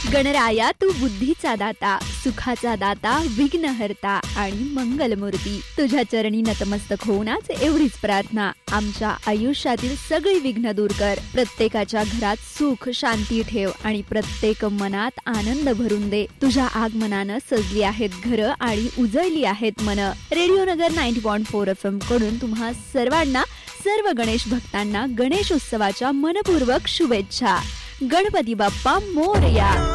गणराया तू बुद्धीचा दाता, सुखाचा दाता, विघ्नहर्ता आणि मंगलमूर्ती. तुझ्या चरणी नतमस्तक होऊनच एवढीच प्रार्थना. आमच्या आयुष्यातील सगळी विघ्न दूर कर. प्रत्येकाच्या घरात सुख शांती ठेव आणि प्रत्येक मनात आनंद भरून दे. तुझ्या आगमनानं सजली आहेत घरं आणि उजळली आहेत मन. रेडिओ नगर 90.4 FM कडून तुम्हा सर्वांना, सर्व गणेश भक्तांना गणेश उत्सवाच्या मनपूर्वक शुभेच्छा. गणपती बाप्पा मोरया.